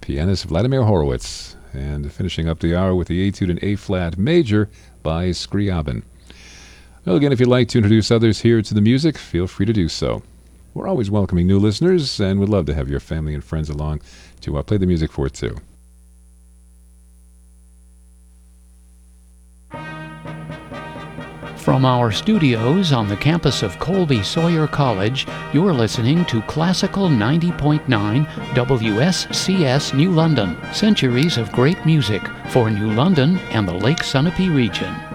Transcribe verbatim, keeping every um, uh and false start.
pianist Vladimir Horowitz. And finishing up the hour with the Etude in A-flat major by Scriabin. Well, again, if you'd like to introduce others here to the music, feel free to do so. We're always welcoming new listeners, and would love to have your family and friends along to uh, play the music for, too. From our studios on the campus of Colby Sawyer College, you're listening to Classical ninety point nine W S C S New London, centuries of great music for New London and the Lake Sunapee region.